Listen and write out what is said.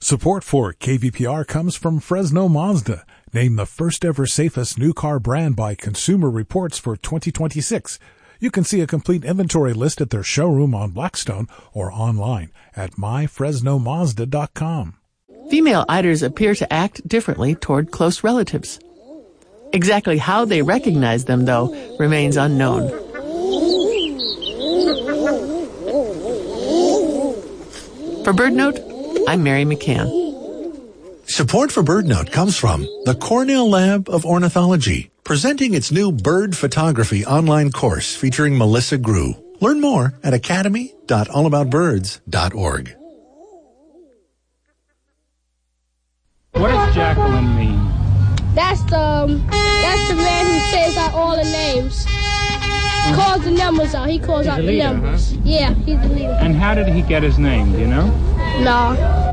Support for KVPR comes from Fresno Mazda, named the first ever safest new car brand by Consumer Reports for 2026. You can see a complete inventory list at their showroom on Blackstone or online at myfresnomazda.com. Female eiders appear to act differently toward close relatives. Exactly how they recognize them, though, remains unknown. For BirdNote, I'm Mary McCann. Support for BirdNote comes from the Cornell Lab of Ornithology, presenting its new bird photography online course featuring Melissa Grew. Learn more at academy.allaboutbirds.org. What does Jacqueline mean? That's the man who says out all the names. He calls the numbers out. He calls out the numbers. Huh? Yeah, he's the leader. And how did he get his name, do you know? No.